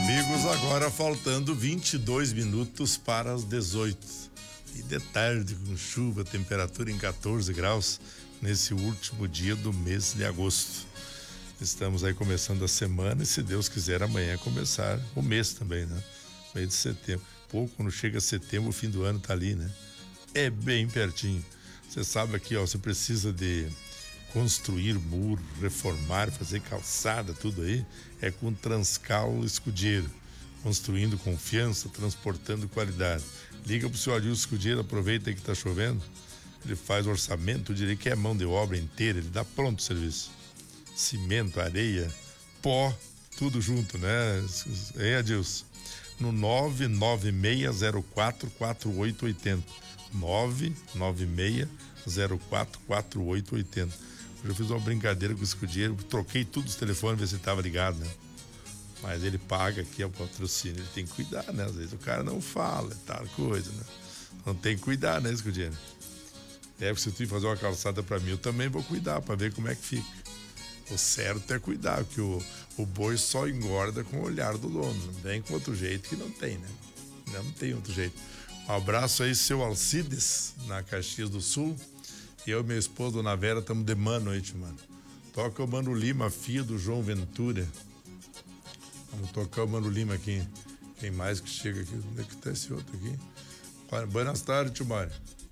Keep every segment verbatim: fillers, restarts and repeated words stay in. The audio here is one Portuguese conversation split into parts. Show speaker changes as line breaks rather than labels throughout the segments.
Amigos, agora faltando vinte e dois minutos para as dezoito. E de tarde, com chuva, temperatura em quatorze graus, nesse último dia do mês de agosto. Estamos aí começando a semana e, se Deus quiser, amanhã começar o mês também, né? Mês de setembro. Pô, quando chega setembro, o fim do ano tá ali, né? É bem pertinho. Você sabe aqui, ó, você precisa de construir muro, reformar, fazer calçada, tudo aí, é com Transcal Escudeiro. Construindo confiança, transportando qualidade. Liga pro seu Adilson Escudeiro, aproveita aí que tá chovendo. Ele faz orçamento, eu diria que é mão de obra inteira, ele dá pronto o serviço. Cimento, areia, pó, tudo junto, né? Hein, Adilson? No nove nove seis zero quatro quatro oito oito zero. nove nove seis zero quatro quatro oito oito zero. Eu fiz uma brincadeira com o Escudeiro, troquei tudo os telefones, ver se estava ligado, né? Mas ele paga aqui o patrocínio, ele tem que cuidar, né? Às vezes o cara não fala, tal coisa, né? Não tem que cuidar, né, Escudeiro? É, porque se tu fazer uma calçada pra mim, eu também vou cuidar, pra ver como é que fica. O certo é cuidar, porque o, o boi só engorda com o olhar do dono, não vem com outro jeito que não tem, né? Não tem outro jeito. Um abraço aí, seu Alcides, na Caxias do Sul. E eu e minha esposa, Dona Vera, estamos de mano aí, mano. Toca o Mano Lima, filho do João Ventura. Vamos tocar o Mano Lima aqui. Quem mais que chega aqui? Onde é que tá esse outro aqui? Boas tardes, tio Mário.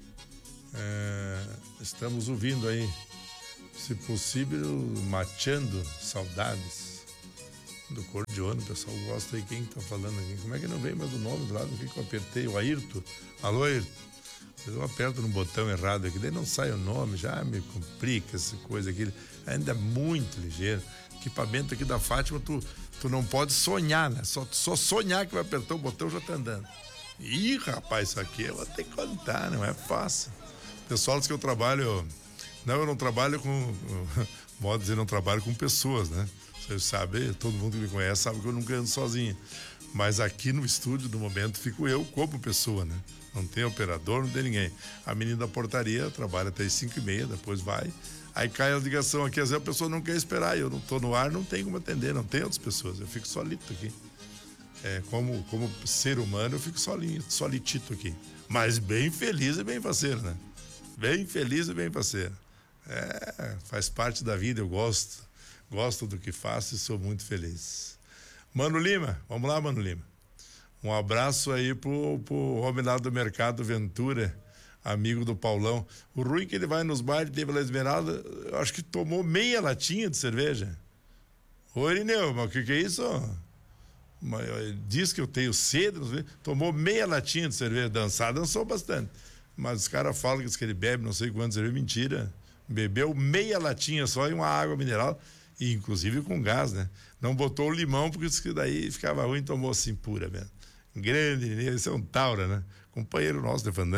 É, estamos ouvindo aí, se possível, Mateando Saudades do Cordione. O pessoal gosta aí. Quem tá falando aqui? Como é que não veio mais o nome do lado? O que que eu apertei? O Ayrton. Alô, Ayrton. Eu aperto no botão errado aqui, daí não sai o nome, já me complica essa coisa aqui. Ainda é muito ligeiro. Equipamento aqui da Fátima, tu, tu não pode sonhar, né? Só, só sonhar que vai apertar o botão, já tá andando. Ih, rapaz, isso aqui eu vou ter que contar, não é fácil. Pessoal diz que eu trabalho... Não, eu não trabalho com... Modo de dizer, não trabalho com pessoas, né? Vocês sabem, todo mundo que me conhece sabe que eu nunca ando sozinho. Mas aqui no estúdio, no momento, fico eu como pessoa, né? Não tem operador, não tem ninguém. A menina da portaria trabalha até as cinco e meia, depois vai. Aí cai a ligação aqui, às vezes a pessoa não quer esperar. Eu não tô no ar, não tem como atender, não tem outras pessoas. Eu fico solito aqui. É, como, como ser humano, eu fico solinho, solitito aqui. Mas bem feliz e bem faceiro, né? Bem feliz e bem faceiro. É, faz parte da vida, eu gosto. Gosto do que faço e sou muito feliz. Mano Lima, vamos lá, Mano Lima. Um abraço aí pro, pro homem lá do Mercado Ventura, amigo do Paulão. O ruim que ele vai nos bares de Vila Esmeralda, eu acho que tomou meia latinha de cerveja. Ô, Irineu, mas o que que é isso? Mas, diz que eu tenho sede, tomou meia latinha de cerveja. Dançar, dançou bastante. Mas os caras falam que ele bebe não sei quantos cerveja, mentira. Bebeu meia latinha só e uma água mineral, e inclusive com gás, né? Não botou o limão, porque disse que daí ficava ruim, tomou assim pura mesmo. Grande, esse é um Taura, né? Companheiro nosso de Fandango.